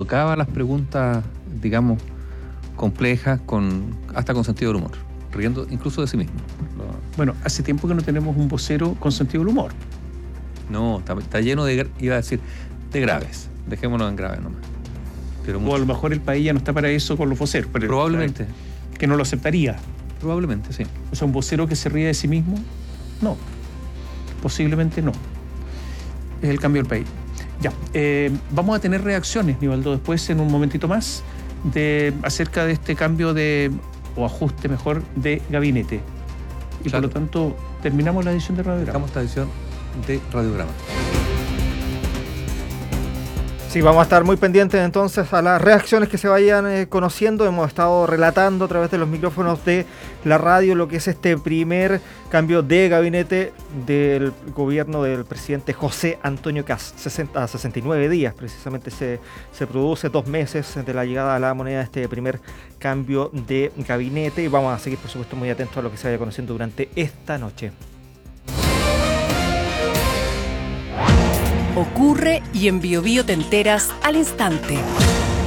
colocaba las preguntas, digamos, complejas, hasta con sentido del humor, riendo incluso de sí mismo. Bueno, hace tiempo que no tenemos un vocero con sentido del humor. No, está lleno de, iba a decir, de graves. Dejémonos en graves nomás. Pero o a lo mejor el país ya no está para eso con los voceros. Pero probablemente. Que no lo aceptaría. Probablemente, sí. O sea, un vocero que se ríe de sí mismo, no. Posiblemente no. Es el cambio del país. Ya, vamos a tener reacciones, Nivaldo, después en un momentito más, acerca de este cambio o ajuste mejor, de gabinete. Y claro. por lo tanto, terminamos la edición de Radiograma. Dejamos esta edición de Radiograma. Sí, vamos a estar muy pendientes entonces a las reacciones que se vayan conociendo. Hemos estado relatando a través de los micrófonos de la radio lo que es este primer cambio de gabinete del gobierno del presidente José Antonio Kast. 69 días precisamente se produce, 2 meses de la llegada a la moneda, este primer cambio de gabinete, y vamos a seguir por supuesto muy atentos a lo que se vaya conociendo durante esta noche. Ocurre y en Biobío te enteras al instante.